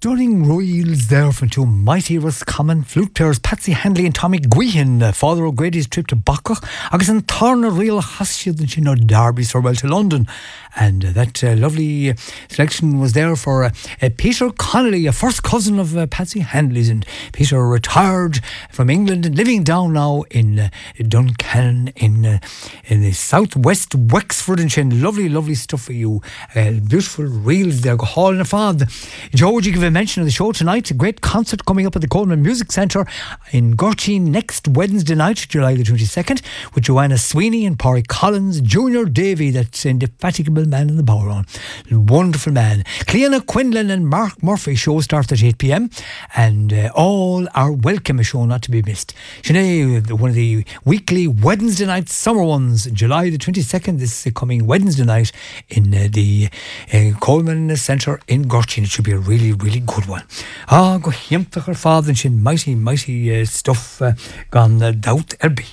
Stunning reels there from two mighty Roscommon flute players Patsy Handley and Tommy Guihan, father of Grady's trip to Bacach, agus an Turner real hashiad and Chino Derby's farewell to London. And that lovely selection was there for Peter Connolly, a first cousin of Patsy Handley's. And Peter retired from England and living down now in Duncannon in the southwest Wexford and Chin. Lovely stuff for you. Beautiful reels there. Go hall in a fad. George, you give a mention of the show tonight. A great concert coming up at the Coleman Music Centre in Gortine next Wednesday night, July the 22nd, with Joanna Sweeney and Parry Collins, Junior Davy, that's indefatigable man in the Boweron. Wonderful man. Cleanna Quinlan and Mark Murphy show starts at 8 p.m. and all are welcome, a show not to be missed. Sinead, one of the weekly Wednesday night summer ones, July the 22nd, this coming Wednesday night in the Coleman Centre in Gortine. It should be a really good one. Go hiamtach ar fad and sin mighty stuff gone doubt erby.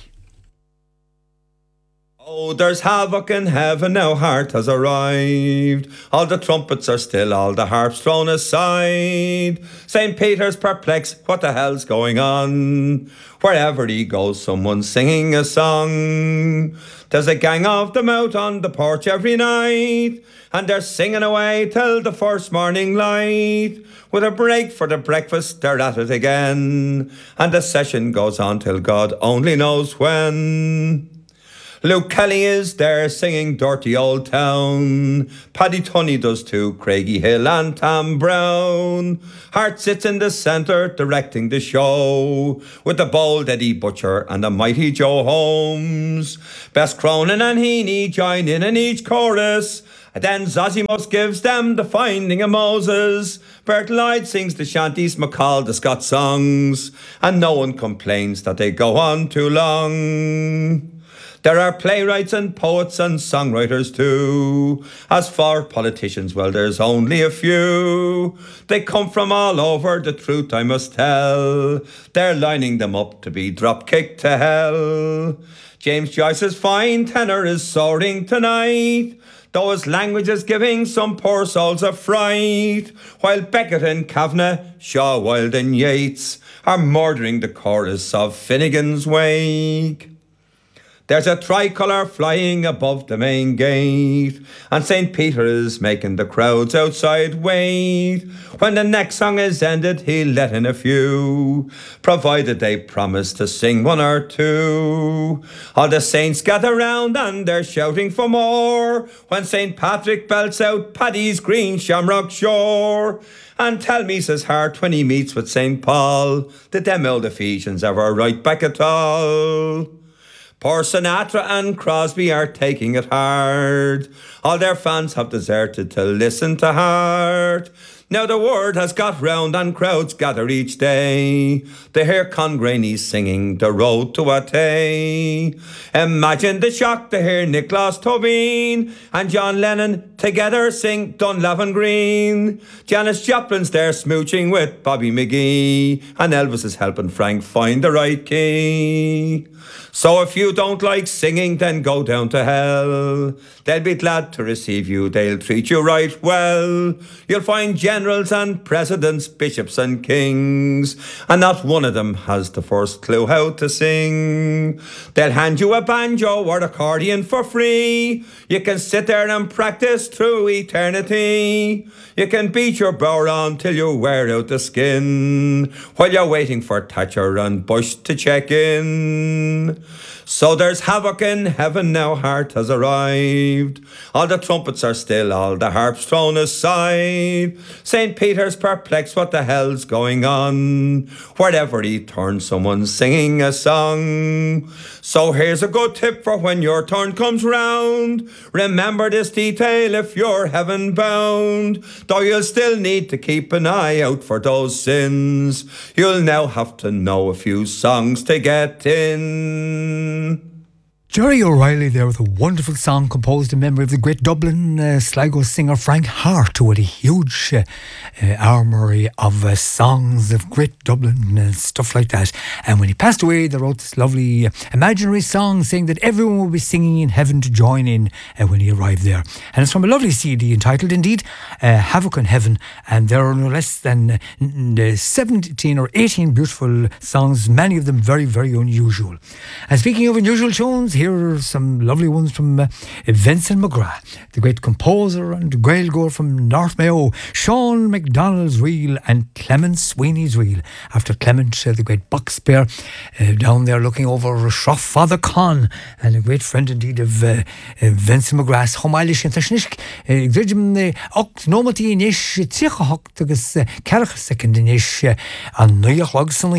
Oh, there's havoc in heaven now, heart has arrived. All the trumpets are still, all the harps thrown aside. St. Peter's perplexed, what the hell's going on? Wherever he goes, someone's singing a song. There's a gang of them out on the porch every night, and they're singing away till the first morning light. With a break for the breakfast, they're at it again, and the session goes on till God only knows when. Luke Kelly is there singing Dirty Old Town. Paddy Tunney does too, Craigie Hill and Tam Brown. Hart sits in the centre directing the show, with the bold Eddie Butcher and the mighty Joe Holmes. Bess Cronin and Heaney join in each chorus. And then Zosimus gives them the Finding of Moses. Bert Lloyd sings the shanties, McCall the Scott songs, and no one complains that they go on too long. There are playwrights and poets and songwriters too. As for politicians, well, there's only a few. They come from all over, the truth I must tell. They're lining them up to be drop-kicked to hell. James Joyce's fine tenor is soaring tonight, though his language is giving some poor souls a fright, while Beckett and Kavanagh, Shaw, Wilde and Yeats are murdering the chorus of Finnegan's Wake. There's a tricolour flying above the main gate, and St. Peter is making the crowds outside wait. When the next song is ended, he'll let in a few, provided they promise to sing one or two. All the saints gather round and they're shouting for more, when St. Patrick belts out Paddy's green shamrock shore. And tell me, says Hart, when he meets with St. Paul, did them old Ephesians ever write back at all? Poor Sinatra and Crosby are taking it hard. All their fans have deserted to listen to Hart. Now the word has got round and crowds gather each day. They hear Con Graney singing The Road to Atay. Imagine the shock to hear Nicholas Tobin and John Lennon together sing Dunlavin Green. Janis Joplin's there smooching with Bobby McGee, and Elvis is helping Frank find the right key. So if you don't like singing, then go down to hell. They'll be glad to receive you, they'll treat you right well. You'll find generals and presidents, bishops and kings, and not one of them has the first clue how to sing. They'll hand you a banjo or accordion for free. You can sit there and practice through eternity. You can beat your brow on till you wear out the skin, while you're waiting for Thatcher and Bush to check in. So there's havoc in heaven now, Hart has arrived. All the trumpets are still, all the harps thrown aside. St. Peter's perplexed, what the hell's going on? Wherever he turns, someone's singing a song. So here's a good tip for when your turn comes round. Remember this detail if you're heaven bound. Though you'll still need to keep an eye out for those sins, you'll now have to know a few songs to get in. Jerry O'Reilly there with a wonderful song composed in memory of the great Dublin Sligo singer Frank Hart, who had a huge armoury of songs of great Dublin and stuff like that. And when he passed away, they wrote this lovely imaginary song saying that everyone will be singing in heaven to join in when he arrived there. And it's from a lovely CD entitled, indeed, Havoc in Heaven. And there are no less than 17 or 18 beautiful songs, many of them very, very unusual. And speaking of unusual tunes, here are some lovely ones from Vincent McGrath, the great composer and Gaelgore from North Mayo, Sean MacDonald's reel and Clement Sweeney's reel. After Clement, the great box bear, down there looking over Shroff Father Con, and a great friend indeed of Vincent McGrath, Homailish and Tashnish, Gridjum Oct Nomati Nish, Tichahok, Carach second Nish, and Noyach Logson